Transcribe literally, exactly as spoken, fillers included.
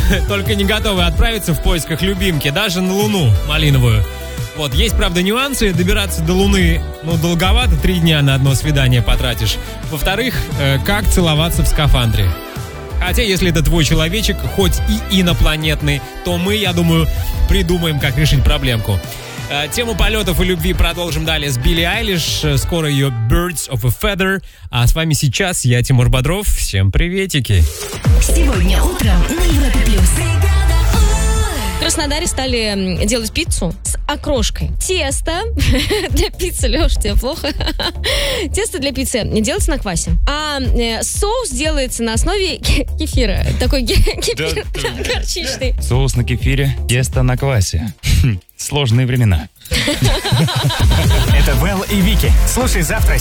только не готовы отправиться в поисках любимки, даже на Луну малиновую. Вот, есть, правда, нюансы. Добираться до Луны, ну, долговато, три дня на одно свидание потратишь. Во-вторых, э, как целоваться в скафандре. Хотя, если это твой человечек, хоть и инопланетный, то мы, я думаю, придумаем, как решить проблемку. Э, тему полетов и любви продолжим далее с Билли Айлиш. Скоро ее Birds of a Feather. А с вами сейчас я, Тимур Бодров. Всем приветики. Сегодня утром на Европе Плюс. В Краснодаре стали делать пиццу с окрошкой. Тесто для пиццы, Леш, тебе плохо? Тесто для пиццы делается на квасе, а э, соус делается на основе кефира. Такой кефир горчичный. Соус на кефире, тесто на квасе. Сложные времена. Это Вэл и Вики. Слушай завтра